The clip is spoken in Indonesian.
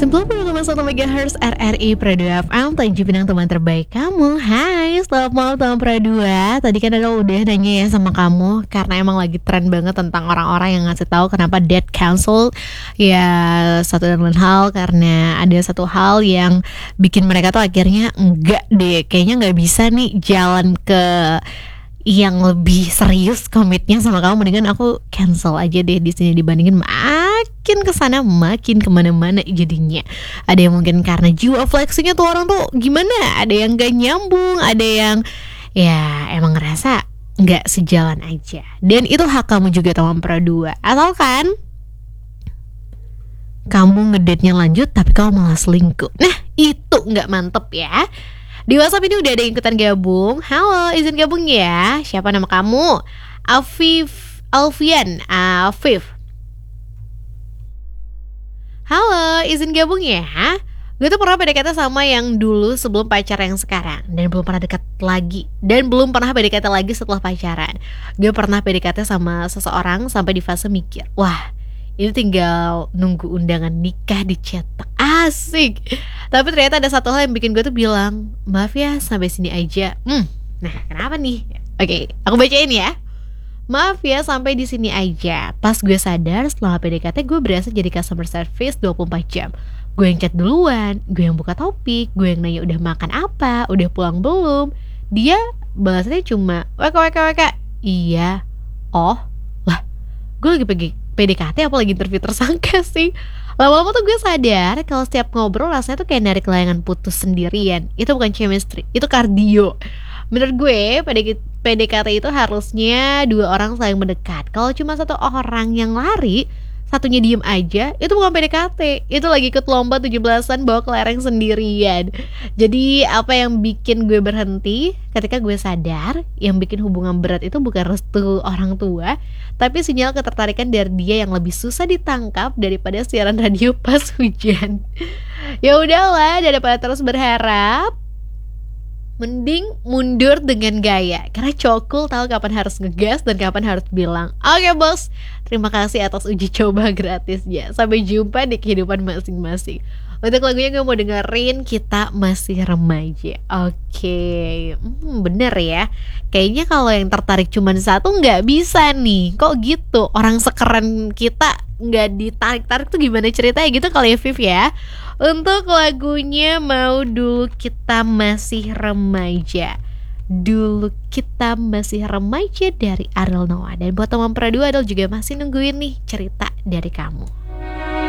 90,1 MHz RRI Pradu FM, Tanjung Pinang, teman terbaik kamu. Hai, selamat malam teman Pradu. Tadi kan ada udah nanya ya sama kamu, karena emang lagi tren banget tentang orang-orang yang ngasih tahu kenapa dead cancel. Ya satu dan lain hal, karena ada satu hal yang bikin mereka tuh akhirnya enggak deh, kayaknya nggak bisa nih jalan ke yang lebih serius komitnya sama kamu, mendingan aku cancel aja deh di sini dibandingin makin kesana makin kemana-mana jadinya. Ada yang mungkin karena jiwa flexingnya tuh orang tuh gimana, ada yang gak nyambung, ada yang ya emang ngerasa gak sejalan aja. Dan itu hak kamu juga teman Pro 2. Asalkan kamu ngedate-nya lanjut tapi kamu malah selingkuh, nah itu gak mantep ya. Di WhatsApp ini udah ada yang ikutan gabung. Halo, izin gabung ya. Siapa nama kamu? Alfian. Halo, izin gabung ya. Gue tuh pernah PDKT sama yang dulu sebelum pacar yang sekarang, dan belum pernah dekat lagi, dan belum pernah PDKT lagi setelah pacaran. Gue pernah PDKT sama seseorang sampai di fase mikir, wah ini tinggal nunggu undangan nikah dicetak. Asik. Tapi ternyata ada satu hal yang bikin gue tuh bilang, maaf ya sampai sini aja. Nah kenapa nih? Oke, aku bacain ya. Maaf ya sampai di sini aja. Pas gue sadar setelah PDKT gue berasa jadi customer service 24 jam. Gue yang chat duluan, gue yang buka topik, gue yang nanya udah makan apa, udah pulang belum. Dia balasnya cuma WK. Iya. Oh lah, gue lagi PDKT apalagi interview tersangka sih. Lama-lama tuh gue sadar kalau setiap ngobrol rasanya tuh kayak narik layangan putus sendirian. Itu bukan chemistry, itu kardio. Menurut gue PDKT itu harusnya dua orang saling mendekat. Kalau cuma satu orang yang lari, satunya diem aja, itu bukan PDKT, itu lagi ikut lomba 17-an bawa kelereng sendirian. Jadi apa yang bikin gue berhenti ketika gue sadar yang bikin hubungan berat itu bukan restu orang tua, tapi sinyal ketertarikan dari dia yang lebih susah ditangkap daripada siaran radio pas hujan. Ya udahlah, daripada terus berharap, mending mundur dengan gaya. Karena cokul tahu kapan harus ngegas dan kapan harus bilang, oke bos, terima kasih atas uji coba gratisnya. Sampai jumpa di kehidupan masing-masing. Untuk lagunya gue mau dengerin Kita Masih Remaja. Oke, bener ya. Kayaknya kalau yang tertarik cuma satu nggak bisa nih. Kok gitu? Orang sekeren kita nggak ditarik-tarik tuh gimana ceritanya gitu kali ya Viv ya. Untuk lagunya mau Dulu Kita Masih Remaja. Dulu Kita Masih Remaja dari Ariel Noah. Dan buat teman Pro 2 Adel juga masih nungguin nih cerita dari kamu.